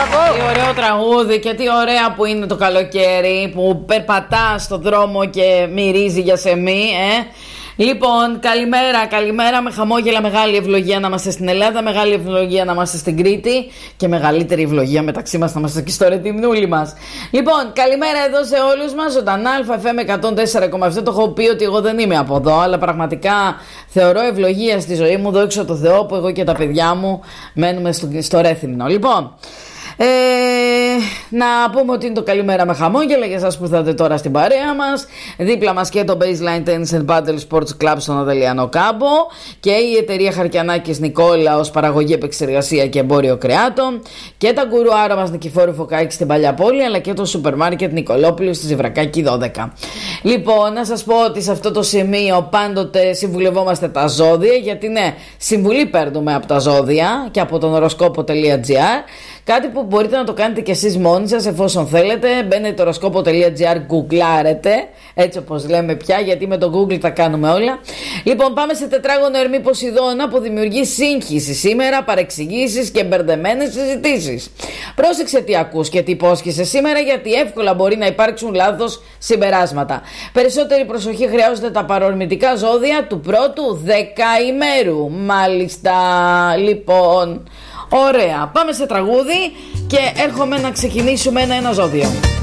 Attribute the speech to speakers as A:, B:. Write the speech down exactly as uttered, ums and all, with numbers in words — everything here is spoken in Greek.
A: Μπράβο!
B: Τι ωραίο τραγούδι και τι ωραία που είναι το καλοκαίρι, που περπατά στο δρόμο και μυρίζει για σεμί, ε. Λοιπόν, καλημέρα, καλημέρα με χαμόγελα, μεγάλη ευλογία να είμαστε στην Ελλάδα, μεγάλη ευλογία να είμαστε στην Κρήτη και μεγαλύτερη ευλογία μεταξύ μας να είμαστε και στο ρετιμνούλι μας. Λοιπόν, καλημέρα εδώ σε όλους μας, ζωντανά, Αλφα Εφ Εμ εκατόν τέσσερα κόμμα επτά. Το έχω πει ότι εγώ δεν είμαι από εδώ, αλλά πραγματικά θεωρώ ευλογία στη ζωή μου, δόξα τω Θεώ, που εγώ και τα παιδιά μου μένουμε στο, στο Ρέθυμνο. Λοιπόν, Ε, να πούμε ότι είναι το καλημέρα με χαμόγελα για εσάς που ήρθατε τώρα στην παρέα μας. Δίπλα μας και το Baseline Tennis and Paddle Sports Club στον Αδελιανό Κάμπο και η εταιρεία Χαρκιανάκης Νικόλα ως παραγωγή, επεξεργασία και εμπόριο κρεάτων και τα γκουρουάρα μας Νικηφόρου Φωκάκη στην Παλιά Πόλη, αλλά και το σούπερ μάρκετ Νικολόπουλου στη Ζευρακάκη δώδεκα. Λοιπόν, να σας πω ότι σε αυτό το σημείο πάντοτε συμβουλευόμαστε τα ζώδια, γιατί ναι, συμβουλή παίρνουμε από τα ζώδια και από τον οροσκόπο τελεία τζι άρ. Κάτι που μπορείτε να το κάνετε και εσείς μόνοι σας εφόσον θέλετε. Μπαίνετε το οροσκόπο τελεία τζι άρ, γκουγκλάρετε, έτσι όπως λέμε πια, γιατί με το Google τα κάνουμε όλα. Λοιπόν, πάμε σε τετράγωνο Ερμή Ποσειδώνα που δημιουργεί σύγχυση σήμερα, παρεξηγήσεις και μπερδεμένες συζητήσεις. Πρόσεξε τι ακούς και τι υπόσχεσαι σήμερα, γιατί εύκολα μπορεί να υπάρξουν λάθος συμπεράσματα. Περισσότερη προσοχή χρειάζονται τα παρορμητικά ζώδια του πρώτου δεκαημέρου. Μάλιστα, λοιπόν. Ωραία, πάμε σε τραγούδι και έρχομαι να ξεκινήσουμε ένα-ένα ζώδιο.